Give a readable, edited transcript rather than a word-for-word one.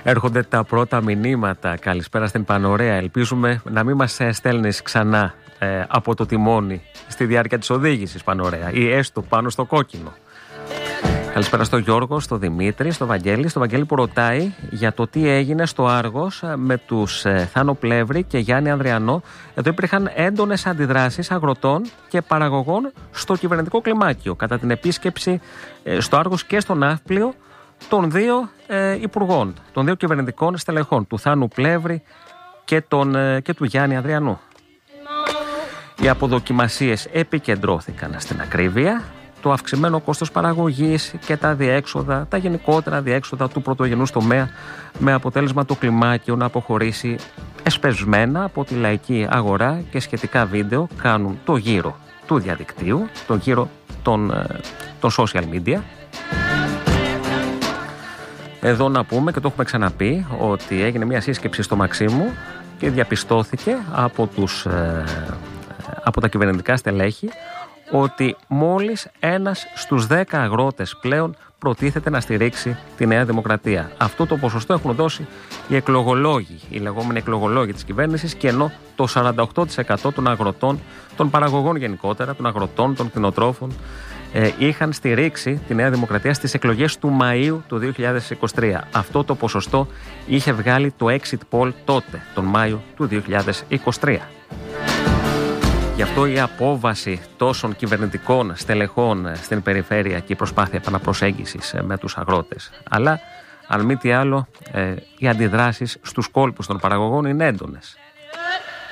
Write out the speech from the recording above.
Έρχονται τα πρώτα μηνύματα. Καλησπέρα στην Πανωρέα. Ελπίζουμε να μην μας στέλνεις ξανά από το τιμόνι στη διάρκεια της οδήγησης, Πανωρέα, ή έστω πάνω στο κόκκινο. Καλησπέρα στο Γιώργο, στο Δημήτρη, στο Βαγγέλη που ρωτάει για το τι έγινε στο Άργος με τους Θάνο Πλεύρη και Γιάννη Ανδριανό. Εδώ υπήρχαν έντονες αντιδράσεις αγροτών και παραγωγών στο κυβερνητικό κλιμάκιο κατά την επίσκεψη στο Άργος και στο Ναύπλιο των δύο υπουργών, των δύο κυβερνητικών στελεχών, του Θάνου Πλεύρη και του Γιάννη Ανδριανού. Οι αποδοκιμασίες επικεντρώθηκαν στην ακρίβεια, το αυξημένο κόστος παραγωγής και τα γενικότερα διέξοδα του πρωτογενούς τομέα, με αποτέλεσμα το κλιμάκιο να αποχωρήσει εσπευσμένα από τη λαϊκή αγορά, και σχετικά βίντεο κάνουν το γύρο του διαδικτύου, το γύρο των social media. Εδώ να πούμε, και το έχουμε ξαναπεί, ότι έγινε μια σύσκεψη στο Μαξίμου και διαπιστώθηκε από τα κυβερνητικά στελέχη ότι μόλις ένας στους 10 αγρότες πλέον προτίθεται να στηρίξει τη Νέα Δημοκρατία. Αυτό το ποσοστό έχουν δώσει οι εκλογολόγοι, οι λεγόμενοι εκλογολόγοι της κυβέρνησης, και ενώ το 48% των αγροτών, των παραγωγών γενικότερα, των αγροτών, των κτηνοτρόφων, είχαν στηρίξει τη Νέα Δημοκρατία στις εκλογές του Μαΐου του 2023. Αυτό το ποσοστό είχε βγάλει το exit poll τότε, τον Μάιο του 2023. Γι' αυτό η απόβαση τόσων κυβερνητικών στελεχών στην περιφέρεια και η προσπάθεια επαναπροσέγγισης με τους αγρότες. Αλλά, αν μη τι άλλο, οι αντιδράσεις στους κόλπους των παραγωγών είναι έντονες.